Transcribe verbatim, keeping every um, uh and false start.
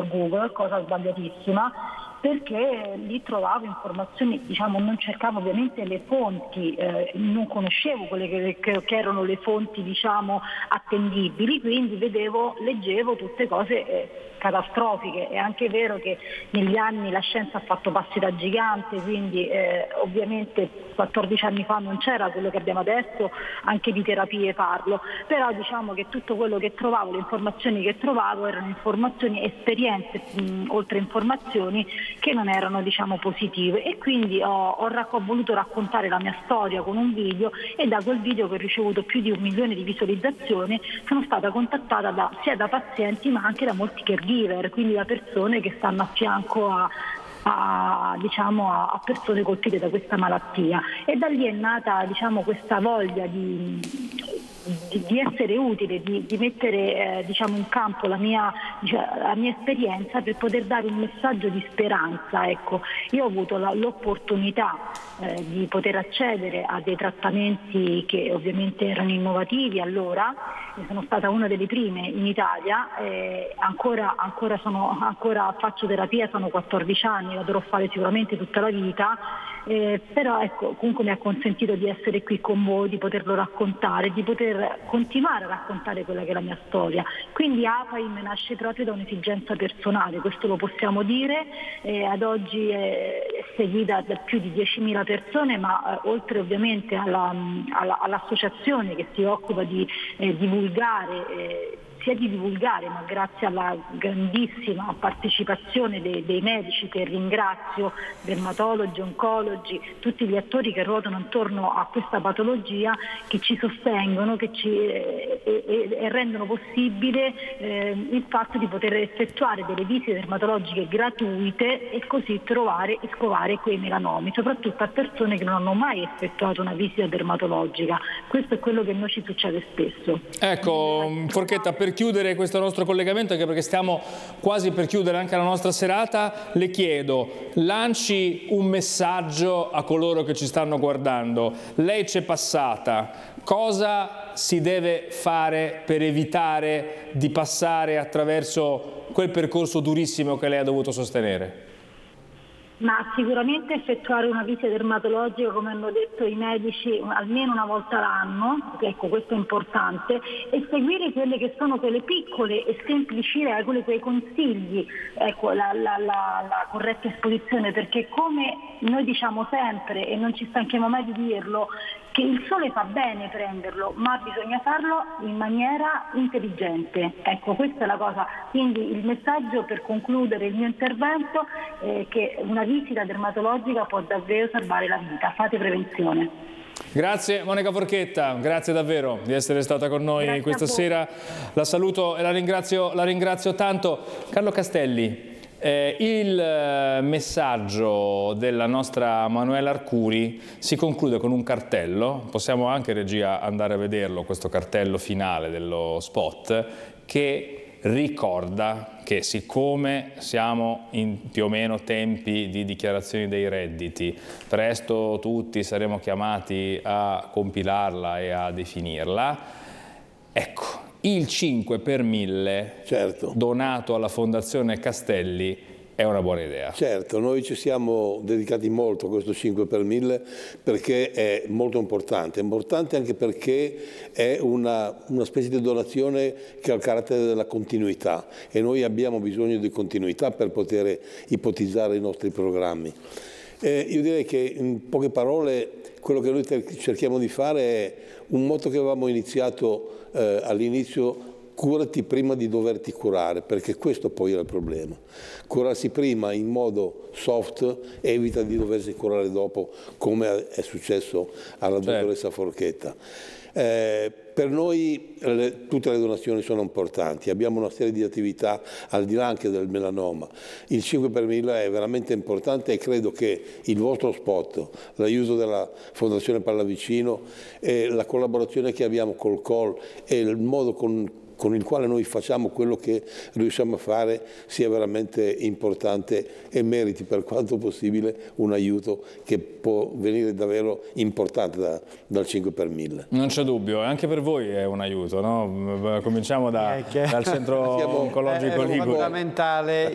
per Google, cosa sbagliatissima, perché lì trovavo informazioni, diciamo non cercavo ovviamente le fonti, eh, non conoscevo quelle che, che, che erano le fonti diciamo attendibili, quindi vedevo, leggevo tutte cose eh, catastrofiche. È anche vero che negli anni la scienza ha fatto passi da gigante, quindi eh, ovviamente quattordici anni fa non c'era quello che abbiamo adesso, anche di terapie parlo, però diciamo che tutto quello che trovavo, le informazioni che trovavo erano informazioni, esperienze mh, oltre informazioni che non erano diciamo positive, e quindi ho, ho, rac- ho voluto raccontare la mia storia con un video, e da quel video, che ho ricevuto più di un milione di visualizzazioni, sono stata contattata da, sia da pazienti ma anche da molti caregiver, quindi da persone che stanno a fianco a A, diciamo, a persone colpite da questa malattia, e da lì è nata diciamo, questa voglia di, di, di essere utile, di, di mettere eh, diciamo, in campo la mia, diciamo, la mia esperienza per poter dare un messaggio di speranza. Ecco, io ho avuto la, l'opportunità eh, di poter accedere a dei trattamenti che ovviamente erano innovativi allora, sono stata una delle prime in Italia, eh, ancora, ancora, sono, ancora faccio terapia, sono quattordici anni, la dovrò fare sicuramente tutta la vita, eh, però ecco, comunque mi ha consentito di essere qui con voi, di poterlo raccontare, di poter continuare a raccontare quella che è la mia storia. Quindi APAIM nasce proprio da un'esigenza personale, questo lo possiamo dire, eh, ad oggi è, è seguita da più di diecimila persone, ma eh, oltre ovviamente alla, alla, all'associazione che si occupa di eh, divulgare eh, sia di divulgare, ma grazie alla grandissima partecipazione dei, dei medici, che ringrazio, dermatologi, oncologi, tutti gli attori che ruotano intorno a questa patologia, che ci sostengono, che ci, eh, e, e rendono possibile eh, il fatto di poter effettuare delle visite dermatologiche gratuite e così trovare e scovare quei melanomi, soprattutto a persone che non hanno mai effettuato una visita dermatologica. Questo è quello che a noi ci succede spesso. Ecco, Forchetta, per chiudere questo nostro collegamento, anche perché stiamo quasi per chiudere anche la nostra serata, le chiedo, lanci un messaggio a coloro che ci stanno guardando. Lei c'è passata, cosa si deve fare per evitare di passare attraverso quel percorso durissimo che lei ha dovuto sostenere? Ma sicuramente effettuare una visita dermatologica, come hanno detto i medici, almeno una volta l'anno, ecco, questo è importante, e seguire quelle che sono quelle piccole e semplici regole, quei consigli, ecco, la, la, la, la corretta esposizione, perché come noi diciamo sempre, e non ci stanchiamo mai di dirlo, che il sole fa bene prenderlo, ma bisogna farlo in maniera intelligente. Ecco, questa è la cosa. Quindi il messaggio, per concludere il mio intervento, è che una visita dermatologica può davvero salvare la vita. Fate prevenzione. Grazie Monica Forchetta, grazie davvero di essere stata con noi Grazie questa sera. La saluto e la ringrazio, la ringrazio tanto. Carlo Castelli, Eh, il eh, messaggio della nostra Manuela Arcuri si conclude con un cartello, possiamo anche, regia, andare a vederlo, questo cartello finale dello spot, che ricorda che siccome siamo in più o meno tempi di dichiarazioni dei redditi, presto tutti saremo chiamati a compilarla e a definirla, ecco, il cinque per mille, certo, donato alla Fondazione Castelli è una buona idea. Certo, noi ci siamo dedicati molto a questo cinque per mille perché è molto importante, è importante anche perché è una, una specie di donazione che ha il carattere della continuità, e noi abbiamo bisogno di continuità per poter ipotizzare i nostri programmi. Eh, io direi che in poche parole quello che noi cerchiamo di fare è un motto che avevamo iniziato eh, all'inizio: curati prima di doverti curare, perché questo poi era il problema. Curarsi prima in modo soft evita di doversi curare dopo, come è successo alla dottoressa Forchetta. Eh, per noi le, tutte le donazioni sono importanti, abbiamo una serie di attività al di là anche del melanoma. Il cinque per mille è veramente importante e credo che il vostro spot, l'aiuto della Fondazione Pallavicino e la collaborazione che abbiamo col C O L e il modo con con il quale noi facciamo quello che riusciamo a fare sia veramente importante e meriti per quanto possibile un aiuto che può venire davvero importante da, dal cinque per mille. Non c'è dubbio, anche per voi è un aiuto, no? Cominciamo da, dal centro oncologico Ligure. È fondamentale